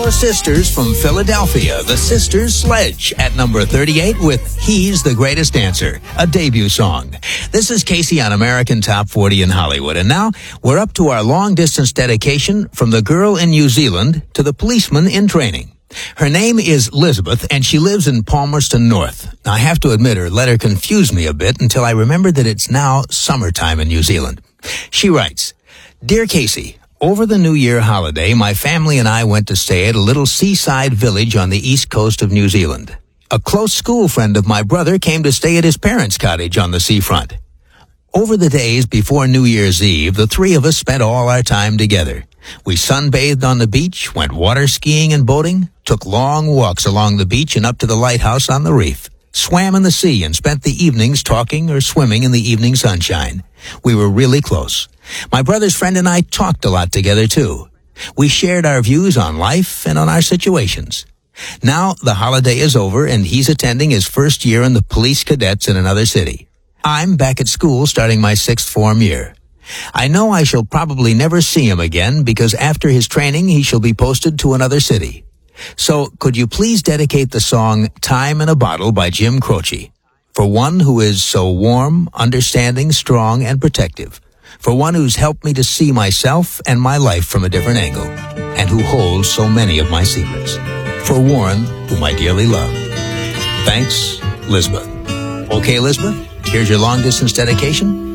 the sisters from Philadelphia, the Sisters Sledge, at number 38 with He's the Greatest Dancer, a debut song. This is Casey on American Top 40 in Hollywood. And now we're up to our long-distance dedication from the girl in New Zealand to the policeman in training. Her name is Elizabeth, and she lives in Palmerston North. Now, I have to admit, her letter confused me a bit until I remembered that it's now summertime in New Zealand. She writes, Dear Casey, over the New Year holiday, my family and I went to stay at a little seaside village on the east coast of New Zealand. A close school friend of my brother came to stay at his parents' cottage on the seafront. Over the days before New Year's Eve, the three of us spent all our time together. We sunbathed on the beach, went water skiing and boating, took long walks along the beach and up to the lighthouse on the reef, swam in the sea and spent the evenings talking or swimming in the evening sunshine. We were really close. My brother's friend and I talked a lot together, too. We shared our views on life and on our situations. Now the holiday is over, and he's attending his first year in the police cadets in another city. I'm back at school starting my sixth form year. I know I shall probably never see him again because after his training he shall be posted to another city. So could you please dedicate the song Time in a Bottle by Jim Croce for one who is so warm, understanding, strong, and protective. For one who's helped me to see myself and my life from a different angle, and who holds so many of my secrets. For Warren, whom I dearly love. Thanks, Lisbeth. Okay, Lisbeth, here's your long-distance dedication.